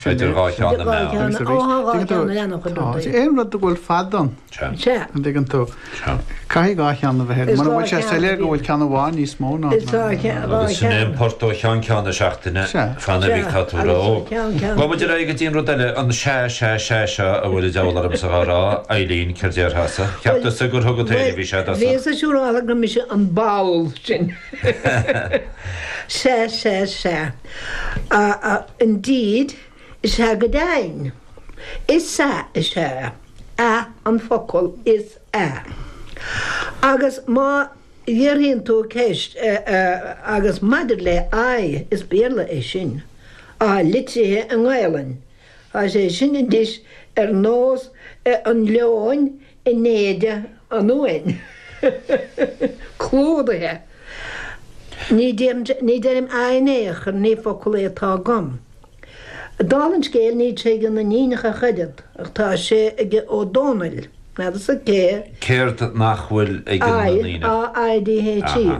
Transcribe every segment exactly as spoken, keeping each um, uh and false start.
Feidir gá cheanna me. Éim rud bhfuil fadan an digan tú. Cai gá cheanna bheit mar bhfuil sé le go bhfuil ceanna bháin níos móna. Agus sin importó chean ceanna seachtainna fanna dictadúra ó. Ba muidir aige tíon rud eile an sé sé sé se a bhfuil deabharm sa rá Eileen Kirdear hasa. Ceapta sa gur thugad téile bhí sé. Bhí a siúrála go mis an báil sin. Sé sé sé. Indeed, is ha gedain. Is sa is ha. A an fokol is a. Agus ma hierhin to keist agus maderle ai is beerle is sin. A litse he an gailen. A sé sin in dis er noos an leon in nede an oen. Klode he. Ní déim ainécher ní fokol tá gom. Dalin scéil ní sé gan na nínacha chuidead ach tá sé ige ó Donald. Na das a cé. Céirt nachhfuil ige na nína. A I D H E.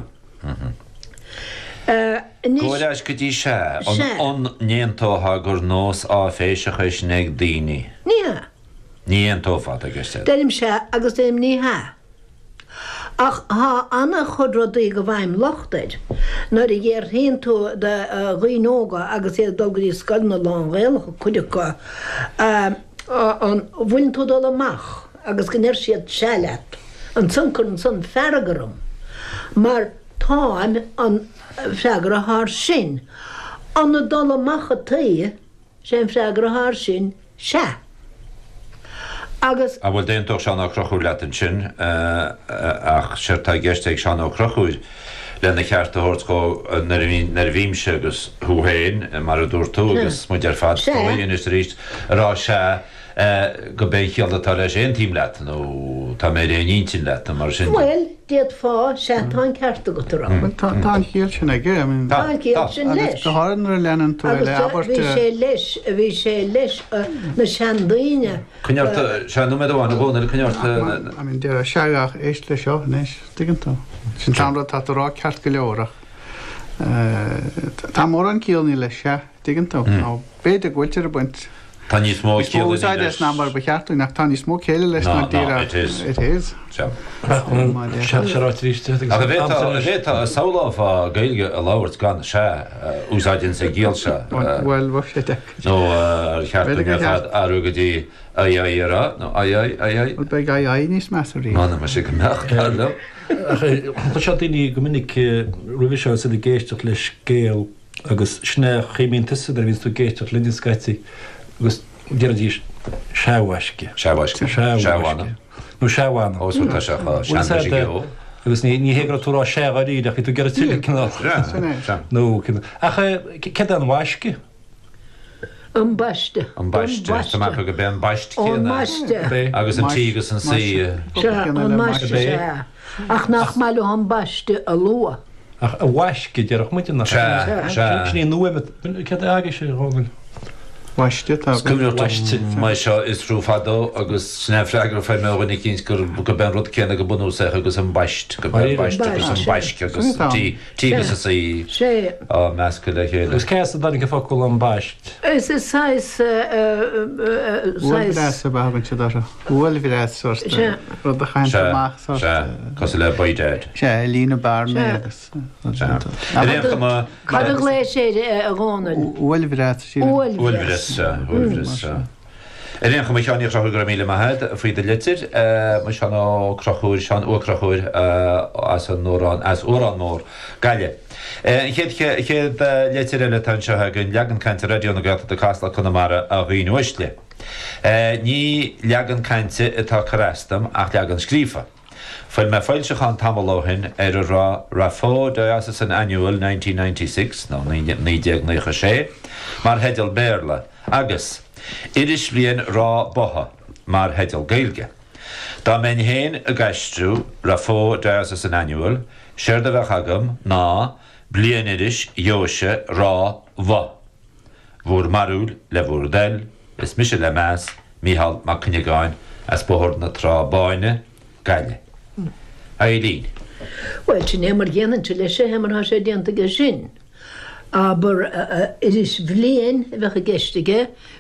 Góil eis go dtí sé an néantótha gur nós á féise chuis neag daoine. Ní. Ní an tófad agus sé. Déim sé agus déim ní ha. Ach ha anna chudrodí go bhaim lochtaid, nar I géir hén tú de ghínóga agus é dogrí sgadna lán réalcha chuidecha an bhain tú dul amach agus gnéir siad sealat an suncar an sun fergarum. Mar táin an freagar a thar sin. Anna dul amach a taí sé freagar a thar sin se. Agus a bhfuil déontóch seán á crochúil leatan sin ach seirtá geisteigh seán á crochúil lena cheart a thuirtcó nar bhíimse agus thuhéin mar a dúir tú agus muidir fad in is ríist rá se go bé cheallatá leis éon tím leatan ó tá mé réon iontin leatan mar sin. Well, déad fá sé tá ceart a go rá. Tá chéal sin aige. Tá chéal sin leis. Go háinar leanan tú le abart. Bhí sé leis, bhí sé leis na seandaoine. Cynneart seanú me bháin a bhna cynneart. I mean, déir a seaach éist le seo, néis, digan tú. Sin tamra tá rá ceart go leorach. Tá mór an cíalní le se, digan tú. Béidir gúiltear a buint. Tá níos mó céile leis. Úsáid námbar becheartú nach tá níos mó céile leis na díra. It is. It is. Se se ráit ríiste. A bhéit a saoláh a gailge a láhairt gan se úsáidinn sa gíal se. Well, bh sé de. nó cheart arúgadí aíra nó ai ai. Bud be gai ai níos measarí. Mána mar si go meach le. Tá se daoine go minic roihiseáil sa géisteach leis scéal agus sné chéimíntaasa ar vín tú géisteach lidinscaiti agus déirdí sehaisce. Sehaisce. Sehána. nó sehána. Ósúta se seanna sí go. Agus ní hégra túrá seaí ach tú gar tuile cinná. nó acha ce an bhaisce? An baiste. An baiste. Tá mar go ben baiste céanna. Agus an tígus an sí. An baiste se. Ach nach meú an baiste a lua. Ach a bhaisce dearach muinte nach ní nuimh ce aige sé rágan. Waiste tá mai seo is trúfadó agus snéfreagar fé mehainna cíns gur go ben rud céanna go bunúsa agus an baist go baist agus an baisce agus tígus a sí á measca le chéile. Gus céasta danig go focail an baist. Is is sais bhfuil a bahann se dar. Bhfuil bhí rud a chaintach cos le baidéid. sé lína barna agus. Cad lééis sé a ghánail. Bhfuil bhí sí. Bhfuil Éon chu meánní crochú go míle maithe faoi de litir, mu sean á crochúir sean ucrochúir as an nórán as órán mór gaile. Chéad chéad litir eile tan sethe gon leagan cainte radioúna gata de casla chunamara a bhíonhuiisle. Ní leagan cainte atá choréistam ach leagan scrífa. Fuil me fáilte an tamlóhin ar a rá Rafó Diocesan Annual nineteen ninety-six nó nídéag nacha sé, mar heideal béirle agus iris blion rá botha mar heideal gailge. Tá men héin a gaistrú Rafó Diocesan Annual, séir de bheith agam ná blion iris jóise rá bha. Bhúr marúil le bhúr del, is mise le meas, míhall mac cynnegáin as bóthir na trá báine gaile. Eileen. Well, sin émar dhéanaan se lei sé hemar há sé déanta go sin. aber uh, uh, it is bblion bheitcha geistige